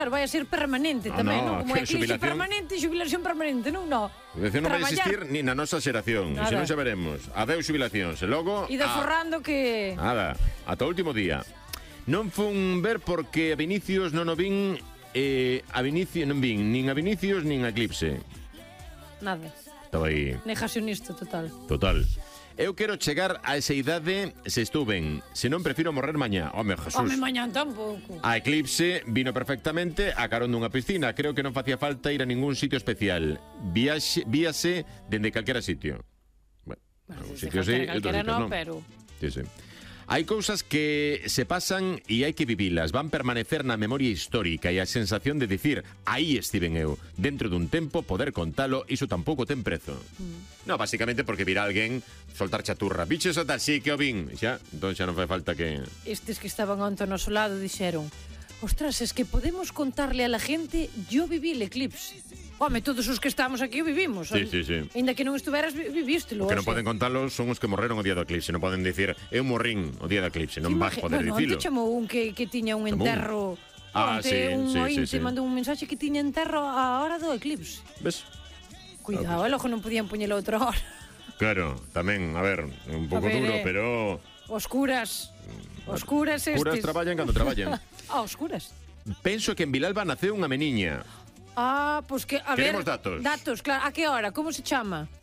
vai a ser permanente tamén, non? Como é crise permanente, xubilación permanente, non? Xubilación non vai existir ni na nosa xeración. Se non xa veremos. Adeus xubilacións. E logo... E forrando que... Nada, ata o último día. Non fun ver porque a Vinicius non o vin... a Vinicius non vin nin a Vinicius nin a Eclipse. Nada. Estaba aí... Negacionista total. Total. Eu quero chegar a esa idade se estou ben. Se non, prefiro morrer mañá. Home, Jesús. Home, mañá tampouco. A Eclipse vino perfectamente a carón dunha piscina. Creo que non facía falta ir a ningún sitio especial. Víase dende calquera sitio. Bueno, un sitio sí, outro sitio non. Pero... Sí, sí. Hai cousas que se pasan e hai que vivilas. Van permanecer na memoria histórica e a sensación de dicir aí estiven eu. Dentro dun tempo poder contalo, iso tampouco ten prezo. No, basicamente porque virá alguén soltar chaturra. Biches o tal, sí que o vin. Xa, entón xa non fai falta que... Estes que estaban onto ao noso lado dixeron: ostras, es que podemos contarle a la gente yo viví el eclipse. Home, todos os que estamos aquí o vivimos. Sí, sí, sí. Ainda que non estuveras, vivístelo. O que non poden contalos son os que morreron o día do eclipse. Non poden dicir, eu morrín o día do eclipse. Non vas poder dicilo. Bueno, onte chamou un que tiña un enterro. Un ointe mandou un mensaxe que tiña enterro a hora do eclipse. Ves? Cuidado, logo non podían poñelo outra hora. Claro, tamén, a ver, un pouco duro, pero... Oscuras estes. Oscuras traballan cando traballan. Oscuras. Penso que en Vilalba naceu unha meniña. Pois que, a Queremos ver... datos. Datos, claro. A que hora? Como se chama?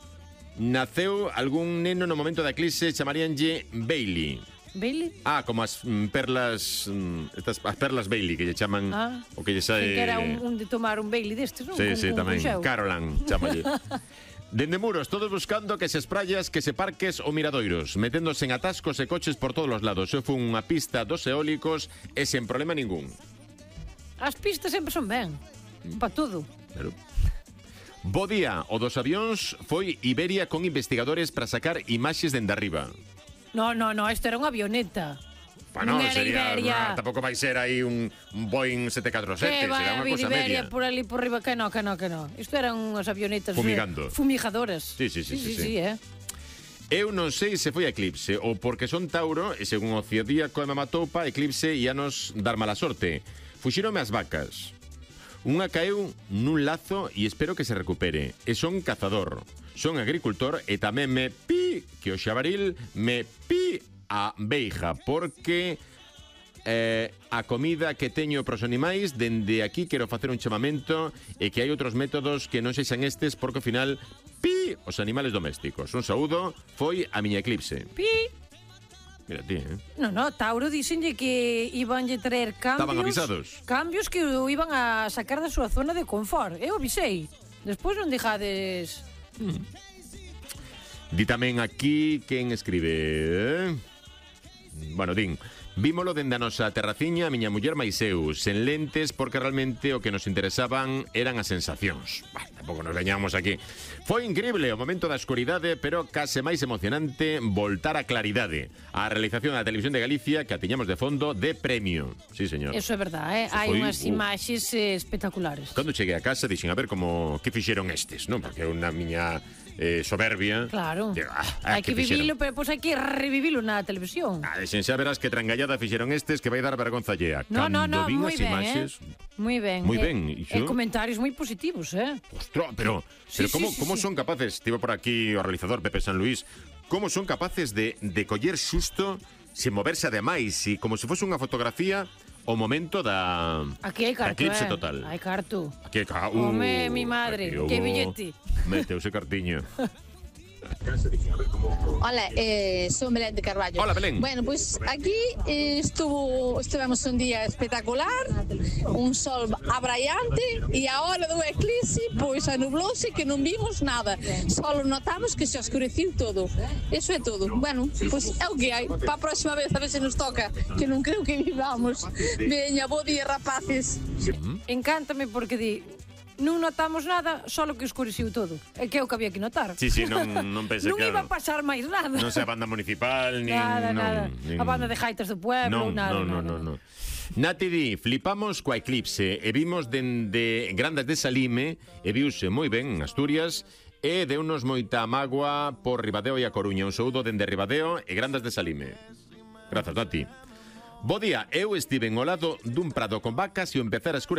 Naceu algún neno no momento da eclipse, chamaríanlle Bailey. Bailey? Como as perlas... as perlas Bailey, que lle chaman... O que lle sae... Que era un de tomar un Bailey destes, non? Sí, tamén. Carolan, chamalle. Dende muros, todos buscando que se praias, que se parques ou miradoiros, meténdose en atascos e coches por todos os lados. Eu fui unha pista dos eólicos e sen problema ningún. As pistas sempre son ben. Pa todo. Claro. Bo día, o dos avións foi Iberia con investigadores para sacar imaxes dende arriba. No, isto era unha avioneta. Bueno, sería... Tampouco vai ser aí un Boeing 747, será unha cosa media. Por ali por riba, que no. Isto eran unhas avionetas... Fumigando. Fumigadoras. Sí. Eu non sei se foi a Eclipse ou porque son Tauro e según o Zodíaco me matou pa Eclipse ia nos dar mala sorte. Fuxírome as vacas. Unha caeu nun lazo e espero que se recupere. E son cazador, son agricultor e tamén me que o xabaril me a beija, porque a comida que teño pros animais, dende aquí quero facer un chamamento e que hai outros métodos que non sexan estes, porque ao final os animales domésticos. Un saúdo, foi a miña eclipse. Mira ti, No, Tauro díxenlle que ibanlle traer cambios. Estaban avisados. Cambios que o iban a sacar da súa zona de confort. Eu avisei. Despois non dejades... Di tamén aquí quen escribe... Bueno, din... Vímolo dende a nosa terraciña, a miña muller máis eu, sen lentes, porque realmente o que nos interesaban eran as sensacións. Tampouco nos veñamos aquí. Foi increíble o momento da escuridade, pero case máis emocionante voltar á claridade. A realización da Televisión de Galicia, que a tiñamos de fondo de premio. Sí, señor. Eso é verdade, hai unhas imaxes espectaculares. Cando cheguei a casa, dixen, a ver como que fixeron estes, non? Porque unha miña... soberbia. Claro. Hai que vivilo, pero pois hai que revivilo na televisión. Sen xa verás que trangallada fixeron estes que vai dar vergonza llea. No, moi ben, imaxes, moi ben. Moi ben. E comentarios moi positivos, Ostras, pero como son capaces, estivo por aquí o realizador Pepe San Luis, como son capaces de coller xusto sen moverse ademais, e como se fose unha fotografía o momento da aquí hai carto, eclipse total. Hai carto. Aquí hai carto. Home, mi madre, que billete. Meteuse cartiño. Hola, son Belén de Carballo. Hola, Belén. Bueno, pues aquí estivemos un día espectacular, un sol abraiante, e a hora do eclipse, pois anublouse que non vimos nada. Solo notamos que se oscureciu todo. Eso é todo. Bueno, pues é o que hai. Pa a próxima vez a ver se nos toca, que non creo que vivamos. Veña, bo día, rapaces. Encántame porque di... Non notamos nada, só que escureciu todo. É que é o que había que notar. Sí, non pensei, non iba a pasar máis nada. Non sei a banda municipal, nin... Nada. A banda de jaitas do pueblo, nada. Nati di, flipamos coa eclipse e vimos dende Grandas de Salime e viuse moi ben en Asturias e deunos moita mágoa por Ribadeo e a Coruña. Un saúdo dende Ribadeo e Grandas de Salime. Grazas, Nati. Bo día, eu estive ao lado dun prado con vacas e o empezar a escurecer